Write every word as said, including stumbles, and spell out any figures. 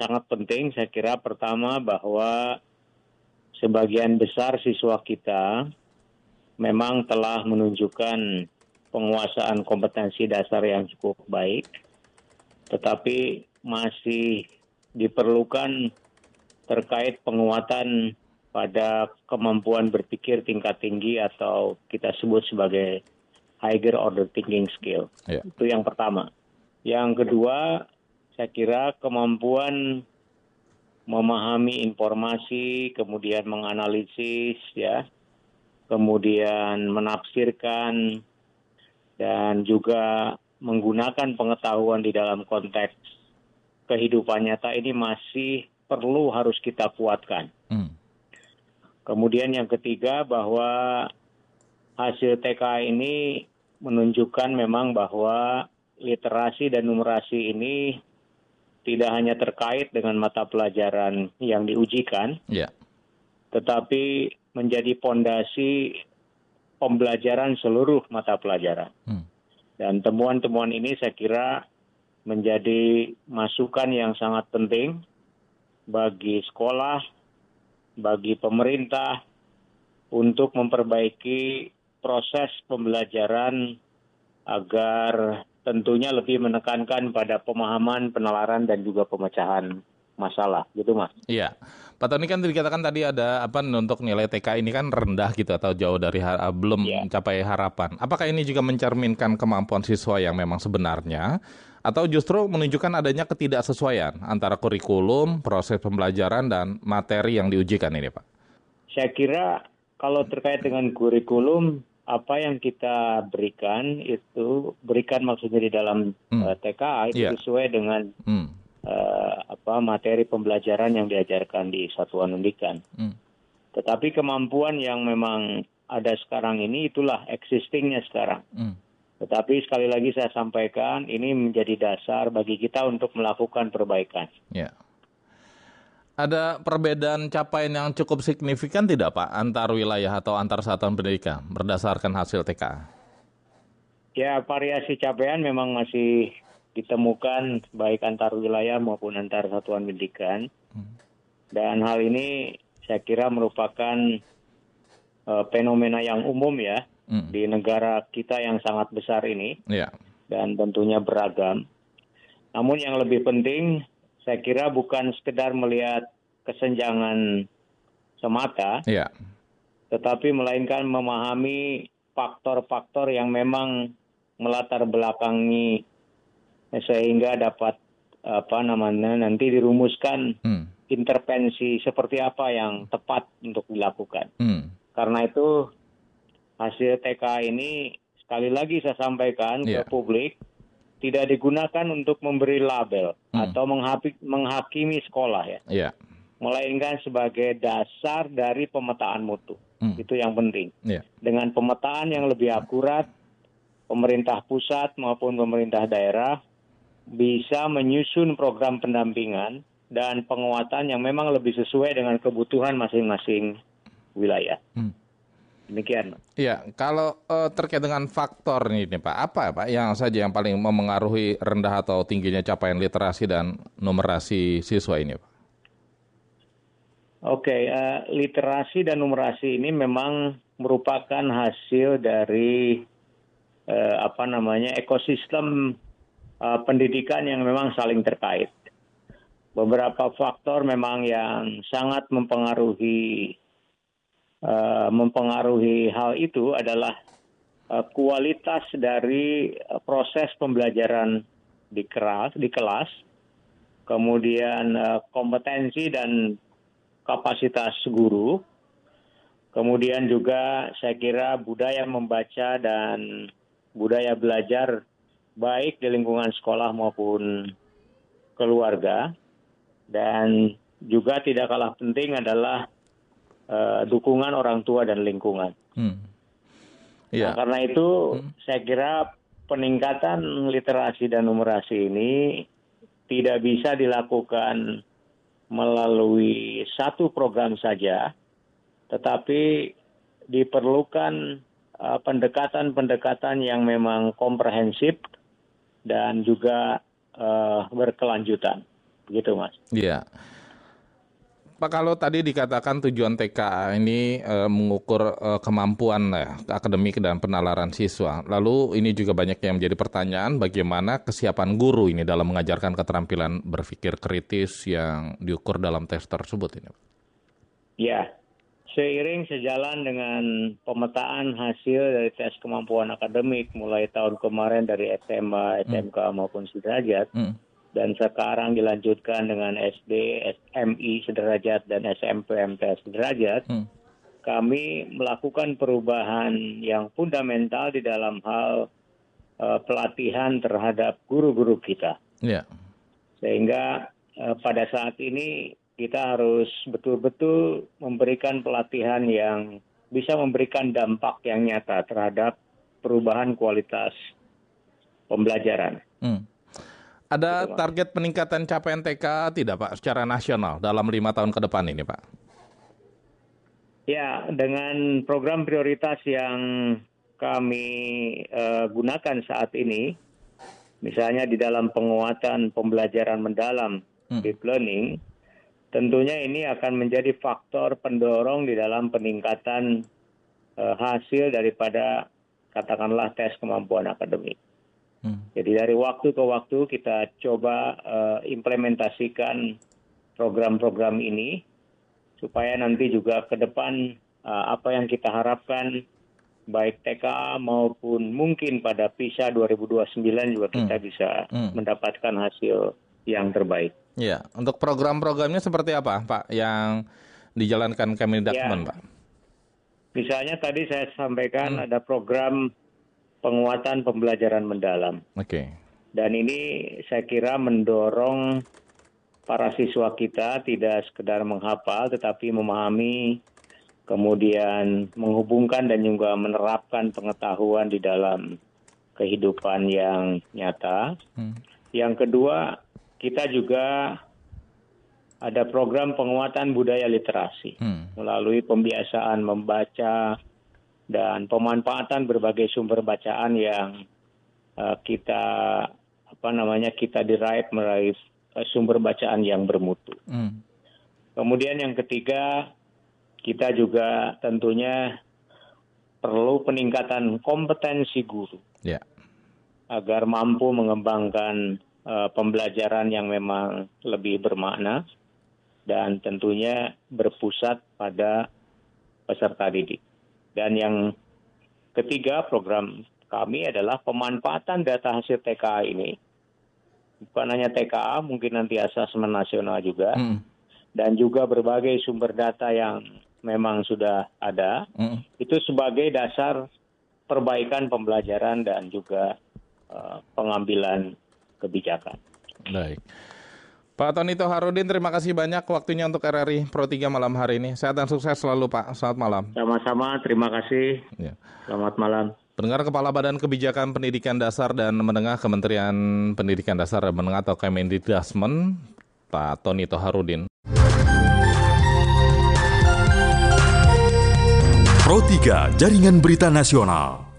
sangat penting. Saya kira pertama bahwa sebagian besar siswa kita memang telah menunjukkan penguasaan kompetensi dasar yang cukup baik, tetapi masih diperlukan terkait penguatan pada kemampuan berpikir tingkat tinggi atau kita sebut sebagai higher order thinking skill. Ya. Itu yang pertama. Yang kedua, saya kira kemampuan memahami informasi, kemudian menganalisis, ya, kemudian menafsirkan, dan juga menggunakan pengetahuan di dalam konteks kehidupan nyata ini masih perlu harus kita kuatkan. Hmm. Kemudian yang ketiga bahwa hasil T K A ini menunjukkan memang bahwa literasi dan numerasi ini tidak hanya terkait dengan mata pelajaran yang diujikan, yeah. tetapi menjadi pondasi pembelajaran seluruh mata pelajaran. Hmm. Dan temuan-temuan ini saya kira menjadi masukan yang sangat penting bagi sekolah, bagi pemerintah untuk memperbaiki proses pembelajaran agar tentunya lebih menekankan pada pemahaman, penalaran, dan juga pemecahan masalah, gitu Mas. Iya, Pak Tony kan dikatakan tadi ada apa untuk nilai T K ini kan rendah gitu atau jauh dari har- belum ya. mencapai harapan. Apakah ini juga mencerminkan kemampuan siswa yang memang sebenarnya atau justru menunjukkan adanya ketidaksesuaian antara kurikulum, proses pembelajaran dan materi yang diujikan ini, Pak? Saya kira kalau terkait dengan kurikulum, apa yang kita berikan itu berikan maksudnya di dalam hmm. uh, T K A itu yeah. sesuai dengan hmm. uh, apa materi pembelajaran yang diajarkan di satuan pendidikan. Hmm. Tetapi kemampuan yang memang ada sekarang ini itulah existingnya sekarang. Hmm. Tetapi sekali lagi saya sampaikan ini menjadi dasar bagi kita untuk melakukan perbaikan. Yeah. Ada perbedaan capaian yang cukup signifikan tidak Pak antar wilayah atau antar satuan pendidikan berdasarkan hasil T K A? Ya, variasi capaian memang masih ditemukan baik antar wilayah maupun antar satuan pendidikan. Hmm. Dan hal ini saya kira merupakan uh, fenomena yang umum ya hmm. di negara kita yang sangat besar ini. Yeah. Dan tentunya beragam. Namun yang lebih penting saya kira bukan sekedar melihat kesenjangan semata, ya. tetapi melainkan memahami faktor-faktor yang memang melatar belakangi sehingga dapat apa namanya nanti dirumuskan hmm. intervensi seperti apa yang tepat untuk dilakukan. Hmm. Karena itu hasil T K A ini sekali lagi saya sampaikan ya. ke publik. Tidak digunakan untuk memberi label hmm. atau menghaki, menghakimi sekolah ya, yeah. melainkan sebagai dasar dari pemetaan mutu. Hmm. Itu yang penting. Yeah. Dengan pemetaan yang lebih akurat, pemerintah pusat maupun pemerintah daerah bisa menyusun program pendampingan dan penguatan yang memang lebih sesuai dengan kebutuhan masing-masing wilayah. Hmm. Demikian. Iya, kalau uh, terkait dengan faktor ini nih Pak, apa Pak yang saja yang paling memengaruhi rendah atau tingginya capaian literasi dan numerasi siswa ini Pak? Oke, okay, uh, literasi dan numerasi ini memang merupakan hasil dari uh, apa namanya ekosistem uh, pendidikan yang memang saling terkait. Beberapa faktor memang yang sangat mempengaruhi Uh, mempengaruhi hal itu adalah uh, kualitas dari uh, proses pembelajaran di kelas, di kelas, kemudian uh, kompetensi dan kapasitas guru, kemudian juga saya kira budaya membaca dan budaya belajar baik di lingkungan sekolah maupun keluarga, dan juga tidak kalah penting adalah Uh, dukungan orang tua dan lingkungan. Hmm. Yeah. Nah, karena itu hmm. saya kira peningkatan literasi dan numerasi ini tidak bisa dilakukan melalui satu program saja, tetapi diperlukan uh, pendekatan-pendekatan yang memang komprehensif dan juga uh, berkelanjutan. Begitu, Mas. Iya. Pak, kalau tadi dikatakan tujuan T K A ini e, mengukur e, kemampuan ya, akademik dan penalaran siswa. Lalu ini juga banyak yang menjadi pertanyaan bagaimana kesiapan guru ini dalam mengajarkan keterampilan berpikir kritis yang diukur dalam tes tersebut ini. Ya, seiring sejalan dengan pemetaan hasil dari tes kemampuan akademik mulai tahun kemarin dari S M A, S M K hmm. maupun sederajat, hmm. dan sekarang dilanjutkan dengan S D, S M I sederajat, dan S M P M T sederajat, hmm. kami melakukan perubahan yang fundamental di dalam hal uh, pelatihan terhadap guru-guru kita. Yeah. Sehingga uh, pada saat ini kita harus betul-betul memberikan pelatihan yang bisa memberikan dampak yang nyata terhadap perubahan kualitas pembelajaran. Hmm. Ada target peningkatan capaian T K A tidak, Pak, secara nasional dalam lima tahun ke depan ini, Pak? Ya, dengan program prioritas yang kami uh, gunakan saat ini, misalnya di dalam penguatan pembelajaran mendalam, hmm. deep learning, tentunya ini akan menjadi faktor pendorong di dalam peningkatan uh, hasil daripada katakanlah tes kemampuan akademik. Hmm. Jadi dari waktu ke waktu kita coba uh, implementasikan program-program ini supaya nanti juga ke depan uh, apa yang kita harapkan baik T K A maupun mungkin pada PISA dua ribu dua puluh sembilan juga kita hmm. bisa hmm. mendapatkan hasil yang terbaik. Ya, untuk program-programnya seperti apa, Pak, yang dijalankan Kemendikbud, ya. Pak? Misalnya tadi saya sampaikan hmm. ada program penguatan pembelajaran mendalam. Oke. Okay. Dan ini saya kira mendorong para siswa kita tidak sekedar menghafal, tetapi memahami, kemudian menghubungkan dan juga menerapkan pengetahuan di dalam kehidupan yang nyata. Hmm. Yang kedua, kita juga ada program penguatan budaya literasi hmm. melalui pembiasaan membaca dan pemanfaatan berbagai sumber bacaan yang uh, kita apa namanya kita derive melalui uh, sumber bacaan yang bermutu. Hmm. Kemudian yang ketiga, kita juga tentunya perlu peningkatan kompetensi guru yeah. agar mampu mengembangkan uh, pembelajaran yang memang lebih bermakna dan tentunya berpusat pada peserta didik. Dan yang ketiga, program kami adalah pemanfaatan data hasil T K A ini. Bukan hanya T K A, mungkin nanti asesmen nasional juga. Hmm. Dan juga berbagai sumber data yang memang sudah ada. Hmm. Itu sebagai dasar perbaikan pembelajaran dan juga uh, pengambilan kebijakan. Baik. Pak Tony Toharudin, terima kasih banyak waktunya untuk R R I Pro tiga malam hari ini. Sehat dan sukses selalu, Pak. Selamat malam. Sama-sama, terima kasih. Ya. Selamat malam. Pendengar, Kepala Badan Kebijakan Pendidikan Dasar dan Menengah Kementerian Pendidikan Dasar dan Menengah atau Kemendikbud, Pak Tony Toharudin. Pro tiga, Jaringan Berita Nasional.